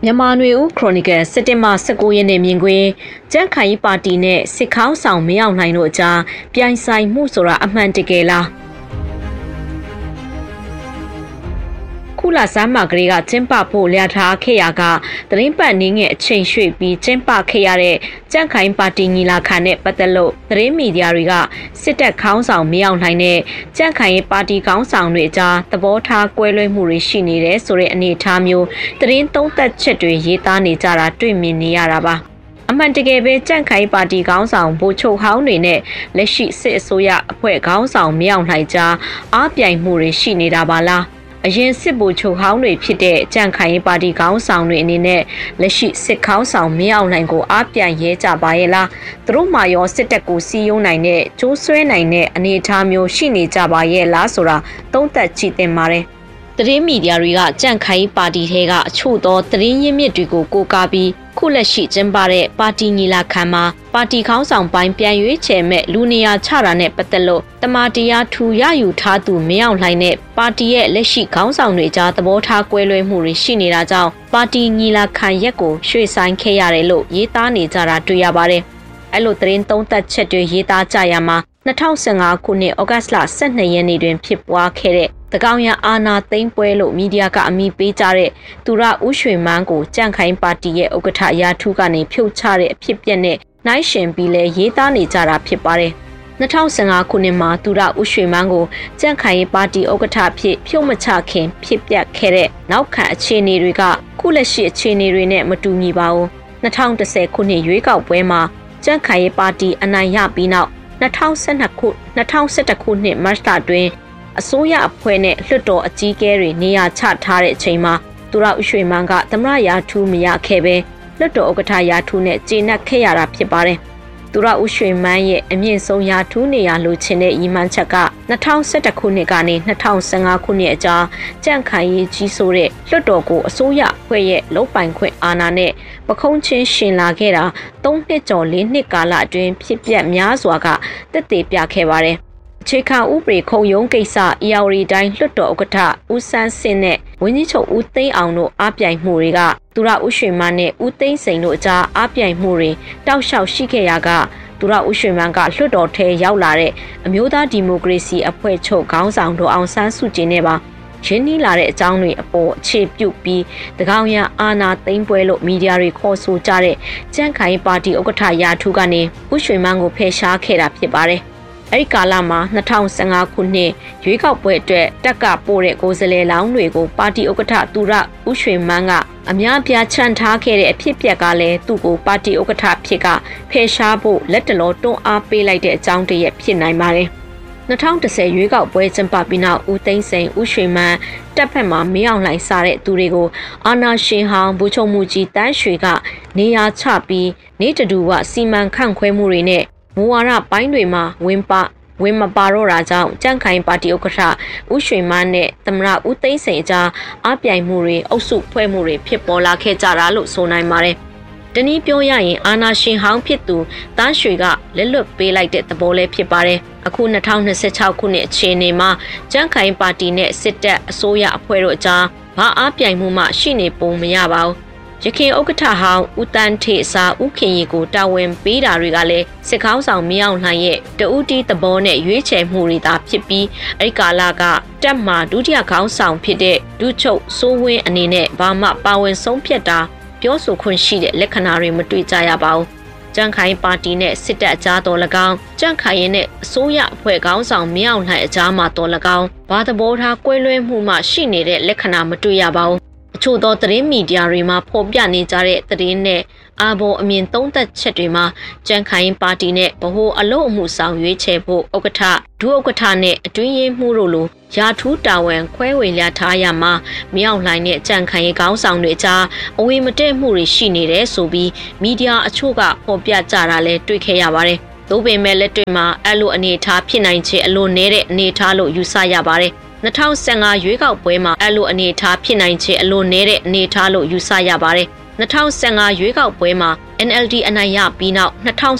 မြန်မာနွေဦးခရိုနီကယ်စက်တင်ဘာ19ရက်နေ့မြင်ကွင်းကြန့်ခိုင်ပါတီနဲ့စစ်ခေါင်းဆောင်မင်းအောင်လှိုင်တို့အကြားပြိုင်ဆိုင်မှုဆိုတာအမှန်တကယ်လားခုလာစမ်းမကလေးကကျင်းပဖို့လျာထားခဲ့ရကသတင်းပတ်နေငယ်အချိန်ရွှေ့ပြီးကျင်းပခဲ့ရတဲ့ကြန့်ခိုင်ပါတီညီလာခံနဲ့ပတ်သက်လို့သတင်းမီဒီယာတွေကစစ်တပ်ခေါင်းဆောင်မင်းအောင်လှိုင်နဲ့ကြန့်ခိုင်ပါတီခေါင်းဆောင်တွေအကြားသဘောထားကွဲလွဲမှုတွေရှိနေတယ်ဆိုတဲ့အနေအထားမျိုးသတင်းသုံးသပ်ချက်တွေရေးသားနေကြတာတွေ့မြင်နေရတာပါအမှန်တကယ်ပဲကြန့်ခိုင်ပါတီခေါင်းဆောင်ဗိုလ်ချုပ်ဟောင်းတွေနဲ့လက်ရှိစစ်အစိုးရအဖွဲ့ခေါင်းဆောင်မင်းအောင်လှိုင်ကြားအားပြိုင်မှုတွေရှိနေတာပါလားအရင်စစ်ဗိုလ်ချုပ်ဟောင်းတွေဖြစ်တဲ့ကြန့်ခိုင်ပါတီခေါင်းဆောင်တွေအနေနဲ့လက်ရှိစစ်ခေါင်းဆောင်မင်းအောင်လှိုင်ကိုအားပြိုင်ရဲကြပါရဲ့လားသူတို့မှရောစစ်တပ်ကိုစီးယုံနိုင်တဲ့ကျိုးဆွဲနိုင်တဲ့အနေအထားမျိုးရှိနေကြပါရဲ့လားဆိုတာသုံးသပ်ကြည့်သင့်ပါတယ်သတင်းမီဒီယာတွေကကြန့်ခိုင်ပါတီထဲကအချို့သောသတင်းရင်းမြစ်တွေကိုကိုးကားပြီးခုလက်ရှိကျင်းပတဲ့ပါတီညီလာခံမှာပါတီခေါင်းဆောင်ပိုင်းပြန်ရွေးချယ်မဲ့လူနေရာချတာနဲ့ပတ်သက်လို့တမန်တရားထူရယူထားသူမင်းအောင်လှိုင်နဲ့ပါတီရဲ့လက်ရှိခေါင်းဆောင်တွေကြားသဘောထားကွဲလွဲမှုတွေရှိနေတာကြောင့်ပါတီညီလာခံရက်ကိုရွှေ့ဆိုင်းခဲ့ရတယ်လို့ရေးသားနေကြတာတွေ့ရပါတယ်။အဲ့လိုသတင်းသုံးသပ်ချက်တွေရေးသားကြရမှာ2015ခုနှစ်ဩဂတ်လ12ရက်နေ့တွင်ဖြစ်ပွားခဲ့တဲ့တကောင်ရအာနာသိန်းပွဲလို့မီဒီယာကအမိပေးကြတဲ့သူရဦးရွှေမန်းကိုကြန့်ခိုင်ပါတီရဲ့ဥက္ကဋ္ဌရာထူးကနေဖြုတ်ချတဲ့အဖြစ်ပြက်နဲ့နှိုင်းရှင်ပြီးလဲရေးသားနေကြတာဖြစ်ပါတယ်2015ခုနှစ်မှာသူရဦးရွှေမန်းကိုကြန့်ခိုင်ပါတီဥက္ကဋ္ဌဖြစ်ဖြုတ်မချခင်ဖြစ်ပျက်ခဲ့တဲ့နောက်ခံအခြေအနေတွေကခုလက်ရှိအခြေအနေတွေနဲ့မတူညီပါဘူး2010ခုနှစ်ရွေးကောက်ပွဲမှာကြန့်ခိုင်ပါတီအနိုင်ရပြီးနောက်2011ခုနှစ်မတ်လတွင်အစိုးရအဖွဲ့နဲ့လွှတ်တော်အကြီးအကဲတွေနေရာချထားတဲ့အချိန်မှာသူရဦးရွှေမန်းကသမရရာထူးမရခဲ့ပဲလွှတ်တော်ဥက္ကဋ္ဌရာထူးနဲ့ကျေနပ်ခဲ့ရတာဖြစ်ပါတယ်။သူရဦးရွှေမန်းရဲ့အမြင့်ဆုံးရာထူးနေရာလိုချင်တဲ့ရည်မှန်းချက်က2011ခုနှစ်ကနေ2015ခုနှစ်အကြားကြန့်ခိုင်ရေးကြီးဆိုတဲ့လွှတ်တော်ကိုအစိုးရအဖွဲ့ရဲ့လုံပိုင်ခွင့်အာဏာနဲ့ပခုံးချင်းရှင်လာခဲ့တာ3နှစ်ကျော်4နှစ်ကာလအတွင်းဖြစ်ပျက်များစွာကတက်သေးပြခဲ့ပါတယ်။အခြေခံဥပဒေခုံရုံးကိစ္စEAORတိုင်းလွှတ်တော်ဥက္ကဋ္ဌဦးစန်းစင်နဲ့ဝန်ကြီးချုပ်ဦးသိန်းအောင်တို့အားပြိုင်မှုတွေကသူရဦးရွှေမန်းနဲ့ဦးသိန်းစိန်တို့အကြားအားပြိုင်မှုတွေတောက်လျှောက်ရှိခဲ့ရာကသူရဦးရွှေမန်းကလွှတ်တော်ထဲရောက်လာတဲ့အမျိုးသားဒီမိုကရေစီအဖွဲ့ချုပ်ခေါင်းဆောင်တို့အောင်ဆန်းစုကြည်နဲ့ပါရင်းနှီးလာတဲ့အကြောင်းတွေအပေါ်အခြေပြုပြီးတကောင်ရအာနာသိန်းပွဲလို့မီဒီယာတွေခေါ်ဆိုကြတဲ့ကြန့်ခိုင်ပါတီဥက္ကဋ္ဌရာထူးကနေဦးရွှေမန်းကိုဖယ်ရှားခဲ့တာဖြစ်ပါတယ်အဲ့ဒီကာလမှာ2015ခုနှစ်ရွေးကောက်ပွဲအတွက်တက်ကပို့တဲ့ကိုယ်စားလှယ်လောင်းတွေကိုပါတီဥက္ကဋ္ဌသူရဦးရွှေမန်းကအများပြားချန်ထားခဲ့တဲ့အဖြစ်ပြက်ကလည်းသူ့ကိုပါတီဥက္ကဋ္ဌဖြစ်ကဖယ်ရှားဖို့လက်တလောတွန်းအားပေးလိုက်တဲ့အကြောင်းတည်းဖြစ်နိုင်ပါတယ်2010ရွေးကောက်ပွဲကျင်းပပြီးနောက်ဦးသိန်းစိန်ဦးရွှေမန်းတပ်ဖက်မှာမင်းအောင်လှိုင်စားတဲ့သူတွေကိုအာဏာရှင်ဟောင်းဗိုလ်ချုပ်မှုကြီးတန်းရွှေကနေရာချပြီးနေတတူကစီမံခန့်ခွဲမှုတွေနဲ့မူဝါဒပိုင်းတွေမှာဝင်မပါတော့တာကြောင့်ကြန့်ခိုင်ပါတီဥက္ကဋ္ဌဦးရွှေမန်းနဲ့သမရဦးသိန်းစိန်အကြားအားပြိုင်မှုတွေအုပ်စုဖွဲ့မှုတွေဖြစ်ပေါ်လာခဲ့ကြတာလို့ဆိုနိုင်ပါတယ်။တနည်းပြောရရင်အာဏာရှင်ဟောင်းဖြစ်သူတန်းရွှေကလက်လွတ်ပေးလိုက်တဲ့သဘောလေးဖြစ်ပါတယ်။အခု2026ခုနှစ်အခြေအနေမှာကြန့်ခိုင်ပါတီနဲ့စစ်တပ်အစိုးရအဖွဲ့တို့အကြားဘာအားပြိုင်မှုမှရှိနေပုံမရပါဘူး။ရခိုင်ဥက္ကဋ္ဌဟောင်းဦးတန်းထေစာဦးခင်ရီကိုတာဝန်ပေးတာတွေကလည်းစစ်ခေါင်းဆောင်မင်းအောင်လှိုင်ရဲ့တဦးတီးသဘောနဲ့ရွေးချယ်မှုတွေသာဖြစ်ပြီးအဲ့ဒီကာလကတပ်မှဒုတိယခေါင်းဆောင်ဖြစ်တဲ့ဒုချုပ်စိုးဝင်းအနေနဲ့ဘာမှပါဝင်ဆုံးဖြတ်တာပြောဆိုခွင့်ရှိတဲ့လက္ခဏာတွေမတွေ့ကြရပါဘူးကြန့်ခိုင်ပါတီနဲ့စစ်တပ်အကြားတော်၎င်းကြန့်ခိုင်ရဲ့နဲ့အစိုးရအဖွဲ့ခေါင်းဆောင်မင်းအောင်လှိုင်အကြားမှာတော်၎င်းဘာသဘောထားကွဲလွဲမှုမှရှိနေတဲ့လက္ခဏာမတွေ့ရပါဘူးအချို့သောသတင်းမီဒီယာတွေမှာဖော်ပြနေကြတဲ့သတင်းနဲ့အာဘော်အမြင်သုံးသပ်ချက်တွေမှာကြန့်ခိုင်ပါတီနဲ့ဗဟိုအလို့အမှုဆောင်ရွေးချယ်ဖို့ဥက္ကဋ္ဌဒုဥက္ကဋ္ဌနဲ့အတွင်းရေးမှူးတို့လိုရာထူးတာဝန်ခွဲဝေရထားရမှာမင်းအောင်လှိုင်နဲ့ကြန့်ခိုင်ခေါင်းဆောင်တွေကြားအဝေမတည့်မှုတွေရှိနေတယ်ဆိုပြီးမီဒီယာအချို့ကဖော်ပြကြတာလည်းတွေ့ခဲ့ရပါတယ်။သို့ပေမဲ့လက်တွေ့မှာအဲ့လိုအနေအထားဖြစ်နိုင်ခြေအလွန်နည်းတဲ့အနေအထားလို့ယူဆရပါတယ်။2015ရွေးကောက်ပွဲမှာအဲ့လိုအနေအထားဖြစ်နိုင်ခြေအလွန်နည်းတဲ့အနေအထားလို့ယူဆရပါတယ်။2015ရွေးကောက်ပွဲမှာ NLD အနိုင်ရပြီးနောက်